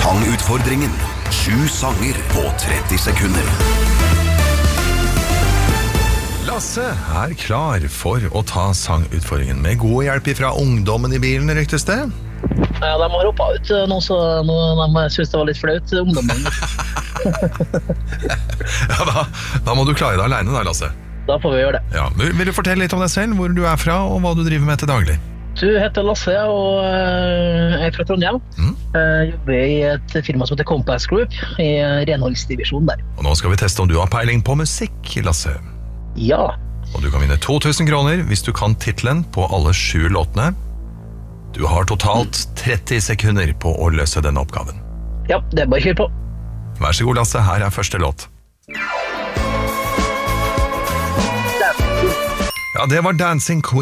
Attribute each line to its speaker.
Speaker 1: Sangutfordringen. 7 sanger på 30 sekunder.
Speaker 2: Lasse er klar for å ta sangutfordringen med god hjelp fra ungdommen i bilen, ryktes det?
Speaker 3: Ja, de har hoppet ut nå, så de synes det var litt flaut, ungdommen.
Speaker 2: Ja, da må du klare deg alene da, Lasse.
Speaker 3: Da får vi gjøre det.
Speaker 2: Ja, vil du fortelle litt om deg selv, hvor du er fra og hva du driver med til daglig?
Speaker 3: Du heter Lasse, og jeg er fra Trondheim. Jeg jobber i et firma som heter Compass Group, i renholdsdivisjonen der.
Speaker 2: Og nå skal vi teste om du har peiling på musikk, Lasse.
Speaker 3: Ja.
Speaker 2: Og du kan vinne 2000 kroner hvis du kan titlen på alle 7 låtene. Du har totalt 30 sekunder på å løse denne oppgaven.
Speaker 3: Ja, det er bare å kjøre på.
Speaker 2: Vær så god, Lasse, her er første låt. Ja, det var Dancing Queen.